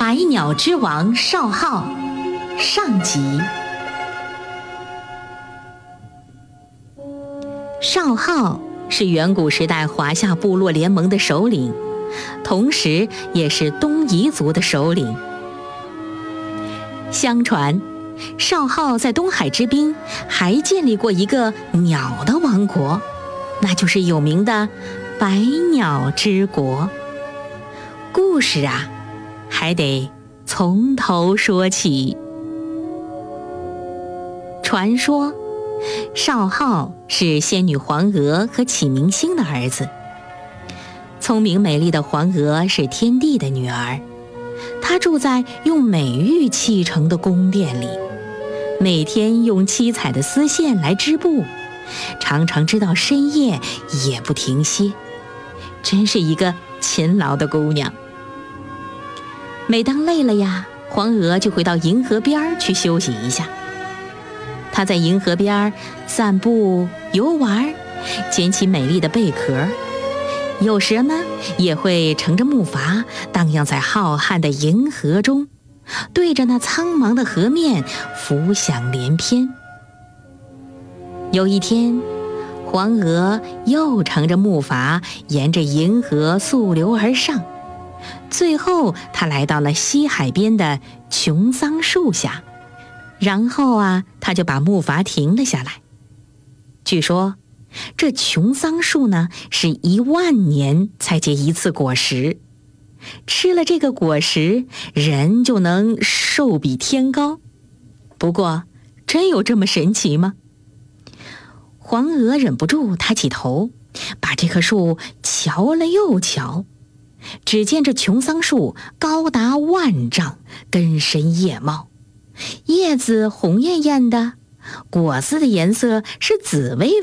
百鸟之王少昊上集。少昊是远古时代华夏部落联盟的首领，同时也是东夷族的首领。相传少昊在东海之滨还建立过一个鸟的王国，那就是有名的百鸟之国。故事啊，还得从头说起。传说少昊是仙女黄娥和启明星的儿子。聪明美丽的黄娥是天帝的女儿，她住在用美玉砌成的宫殿里，每天用七彩的丝线来织布，常常织到深夜也不停歇，真是一个勤劳的姑娘。每当累了呀，黄娥就会到银河边去休息一下。她在银河边散步游玩，捡起美丽的贝壳，有时呢也会乘着木筏荡漾在浩瀚的银河中，对着那苍茫的河面浮想联翩。有一天，黄娥又乘着木筏沿着银河溯流而上，最后她来到了西海边的琼桑树下，然后她就把木筏停了下来。据说这琼桑树呢是10000年才结一次果实，吃了这个果实，人就能寿比天高。不过真有这么神奇吗？黄娥忍不住抬起头，把这棵树瞧了又瞧。只见这琼桑树高达10000丈，根深叶茂，叶子红艳艳的，果子的颜色是紫薇